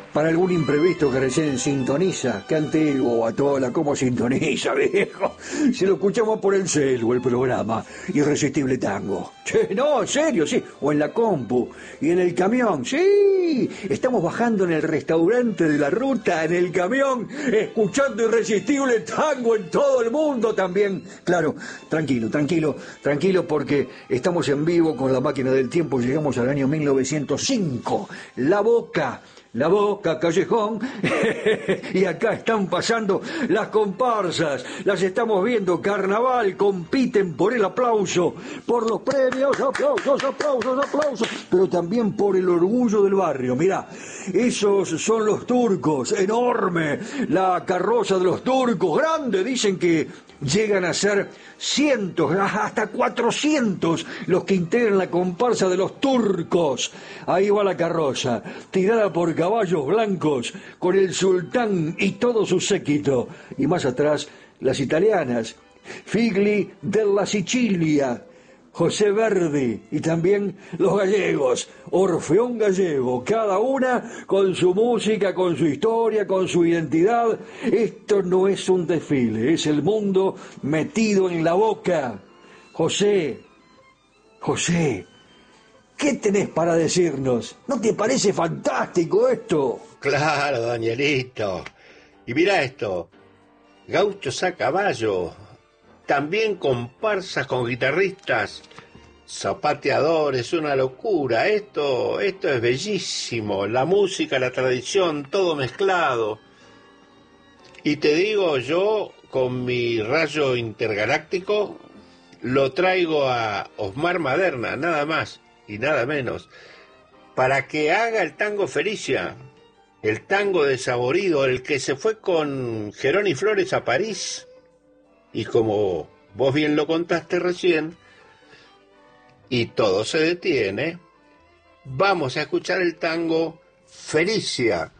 Para algún imprevisto que recién sintoniza, qué antiguo, Batola, cómo sintoniza, viejo. Se lo escuchamos por el celu, el programa Irresistible Tango. Che, no, en serio, sí, o en la compu, y en el camión, sí. Estamos bajando en el restaurante de la ruta, en el camión, escuchando Irresistible Tango en todo el mundo también. Claro, tranquilo, porque estamos en vivo con la máquina del tiempo, llegamos al año 1905. La Boca, Callejón, y acá están pasando las comparsas, las estamos viendo, Carnaval, compiten por el aplauso, por los premios, aplausos, pero también por el orgullo del barrio. Mirá, esos son los turcos, enorme, la carroza de los turcos, grande, dicen que llegan a ser cientos, hasta 400 los que integran la comparsa de los turcos. Ahí va la carroza, tirada por caballos blancos, con el sultán y todo su séquito. Y más atrás, las italianas, Figli della Sicilia, José Verdi, y también los gallegos, Orfeón Gallego, cada una con su música, con su historia, con su identidad. Esto no es un desfile, es el mundo metido en la boca. José, ¿qué tenés para decirnos? ¿No te parece fantástico esto? Claro, Danielito. Y mira esto, gauchos a caballo, también comparsas con guitarristas, zapateadores, una locura. Esto es bellísimo, la música, la tradición, todo mezclado. Y te digo, yo con mi rayo intergaláctico lo traigo a Osmar Maderna, nada más y nada menos, para que haga el tango Felicia, el tango desaborido, el que se fue con Jerónimo Flores a París. Y como vos bien lo contaste recién, y todo se detiene, vamos a escuchar el tango Felicia,